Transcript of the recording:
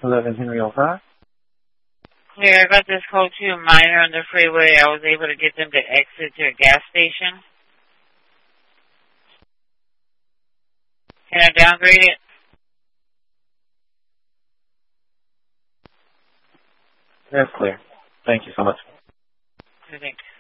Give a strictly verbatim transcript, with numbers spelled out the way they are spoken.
eleven Henry oh five. Clear. I got this call to a miner on the freeway. I was able to get them to exit to a gas station. Can I downgrade it? That's clear. Thank you so much. I think.